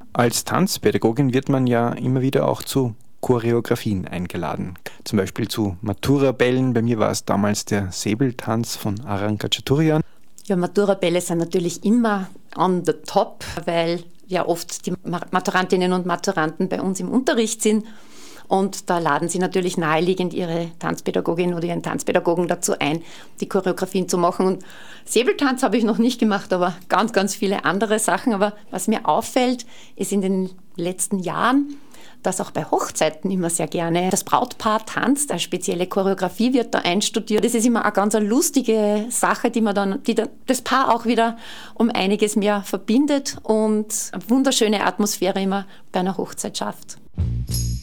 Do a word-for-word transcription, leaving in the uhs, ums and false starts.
Als Tanzpädagogin wird man ja immer wieder auch zu Choreografien eingeladen. Zum Beispiel zu Matura-Bällen. Bei mir war es damals der Säbeltanz von Aranka Chaturyan. Ja, Matura-Bälle sind natürlich immer on the top, weil ja oft die Maturantinnen und Maturanten bei uns im Unterricht sind. Und da laden sie natürlich naheliegend ihre Tanzpädagogin oder ihren Tanzpädagogen dazu ein, die Choreografien zu machen. Und Säbeltanz habe ich noch nicht gemacht, aber ganz, ganz viele andere Sachen. Aber was mir auffällt, ist in den letzten Jahren, dass auch bei Hochzeiten immer sehr gerne das Brautpaar tanzt. Eine spezielle Choreografie wird da einstudiert. Das ist immer eine ganz eine lustige Sache, die man dann, die das Paar auch wieder um einiges mehr verbindet und eine wunderschöne Atmosphäre immer bei einer Hochzeit schafft.